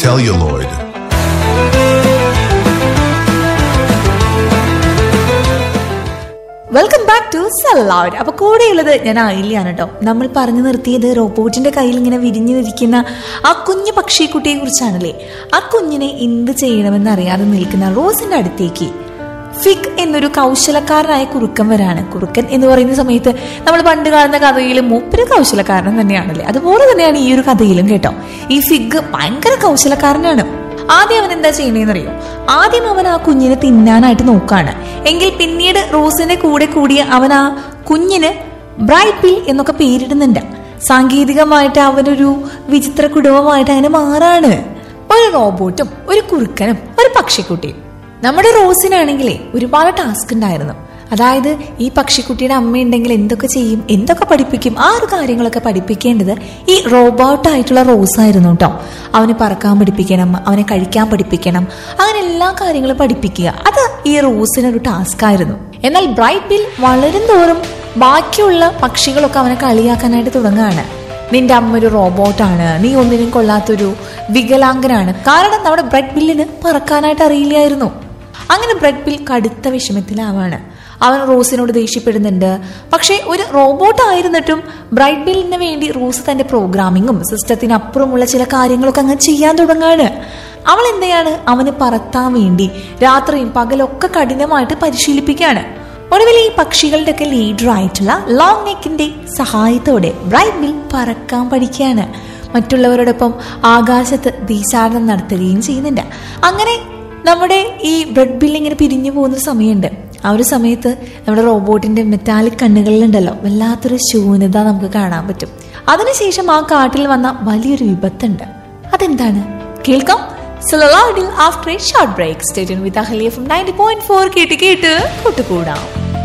celluloid. Welcome back to celluloid. അപ്പൊ കൂടെയുള്ളത് ഞാൻ ആയില്ലാണ് കേട്ടോ. നമ്മൾ പറഞ്ഞു നിർത്തിയത് റോബോട്ടിന്റെ കയ്യിൽ ഇങ്ങനെ വിരിഞ്ഞിരിക്കുന്ന ആ കുഞ്ഞു പക്ഷിക്കുട്ടിയെ കുറിച്ചാണല്ലേ. ആ കുഞ്ഞിനെ എന്ത് ചെയ്യണമെന്ന് അറിയാതെ നിൽക്കുന്ന റോസിന്റെ അടുത്തേക്ക് ഫിഗ് എന്നൊരു കൗശലക്കാരനായ കുറുക്കൻ വരാണ്. കുറുക്കൻ എന്ന് പറയുന്ന സമയത്ത് നമ്മൾ പണ്ട് കാണുന്ന കഥയിലും മൂപ്പര് കൗശലക്കാരൻ തന്നെയാണല്ലേ. അതുപോലെ തന്നെയാണ് ഈ ഒരു കഥയിലും കേട്ടോ. ഈ ഫിഗ് ഭയങ്കര കൗശലക്കാരനാണ്. ആദ്യം അവൻ എന്താ ചെയ്യണേന്നറിയോ? ആദ്യം അവൻ ആ കുഞ്ഞിനെ തിന്നാനായിട്ട് നോക്കാണ്. എങ്കിൽ പിന്നീട് റോസിന്റെ കൂടെ കൂടിയ അവൻ ആ കുഞ്ഞിന് ബ്രൈറ്റ് പിൽ എന്നൊക്കെ പേരിടുന്നുണ്ട്. സാങ്കേതികമായിട്ട് അവനൊരു വിചിത്ര കുടുംബമായിട്ട് അങ്ങനെ മാറാണ്. ഒരു റോബോട്ടും ഒരു കുറുക്കനും ഒരു പക്ഷിക്കുട്ടിയും. നമ്മുടെ റോസിനാണെങ്കിലേ ഒരുപാട് ടാസ്ക് ഉണ്ടായിരുന്നു. അതായത് ഈ പക്ഷിക്കുട്ടിയുടെ അമ്മയുണ്ടെങ്കിൽ എന്തൊക്കെ ചെയ്യും, എന്തൊക്കെ പഠിപ്പിക്കും, ആ ഒരു കാര്യങ്ങളൊക്കെ പഠിപ്പിക്കേണ്ടത് ഈ റോബോട്ടായിട്ടുള്ള റോസായിരുന്നു കേട്ടോ. അവനെ പറക്കാൻ പഠിപ്പിക്കണം, അവനെ കഴിക്കാൻ പഠിപ്പിക്കണം, അങ്ങനെ എല്ലാ കാര്യങ്ങളും പഠിപ്പിക്കുക. അത് ഈ റോസിനൊരു ടാസ്ക് ആയിരുന്നു. എന്നാൽ ബ്രൈറ്റ് ബിൽ വളരും തോറും ബാക്കിയുള്ള പക്ഷികളൊക്കെ അവനെ കളിയാക്കാനായിട്ട് തുടങ്ങുകയാണ്. നിന്റെ അമ്മ ഒരു റോബോട്ടാണ്, നീ ഒന്നിനും കൊള്ളാത്തൊരു വികലാംഗനാണ്. കാരണം നമ്മുടെ ബ്രൈറ്റ് ബില്ലിന് പറക്കാനായിട്ട് അറിയില്ലായിരുന്നു. അങ്ങനെ ബ്രൈറ്റ് ബിൽ കടുത്ത വിഷമത്തിലാവാണ്. അവൻ റോസിനോട് ദേഷ്യപ്പെടുന്നുണ്ട്. പക്ഷെ ഒരു റോബോട്ട് ആയിരുന്നിട്ടും ബ്രൈറ്റ് ബില്ലിന് വേണ്ടി റോസ് തന്റെ പ്രോഗ്രാമിങ്ങും സിസ്റ്റത്തിനപ്പുറമുള്ള ചില കാര്യങ്ങളൊക്കെ അങ്ങ് ചെയ്യാൻ തുടങ്ങാണ്. അവൾ എന്തെയാണ് അവന് പറത്താൻ വേണ്ടി രാത്രിയും പകലൊക്കെ കഠിനമായിട്ട് പരിശീലിപ്പിക്കുകയാണ്. ഒടുവിൽ ഈ പക്ഷികളുടെ ഒക്കെ ലീഡർ ആയിട്ടുള്ള ലോങ് നെക്കിന്റെ സഹായത്തോടെ ബ്രൈറ്റ് ബിൽ പറക്കാൻ പഠിക്കുകയാണ്. മറ്റുള്ളവരോടൊപ്പം ആകാശത്ത് ദേശാടനം നടത്തുകയും ചെയ്യുന്നുണ്ട്. അങ്ങനെ നമ്മുടെ ഈ ബ്രൈറ്റ് ബിൽ ഇങ്ങനെ പിരിഞ്ഞു പോകുന്ന സമയമുണ്ട്. ആ ഒരു സമയത്ത് നമ്മുടെ റോബോട്ടിന്റെ മെറ്റാലിക് കണ്ണുകളിലുണ്ടല്ലോ വല്ലാത്തൊരു ശൂന്യത നമുക്ക് കാണാൻ പറ്റും. അതിനുശേഷം ആ കാട്ടിൽ വന്ന വലിയൊരു വിപത്തുണ്ട്. അതെന്താണ് കേൾക്കാം. After A short break stay tune with Ahalya from 90.4 കേട്ട് കൂട്ടുകൂടാം.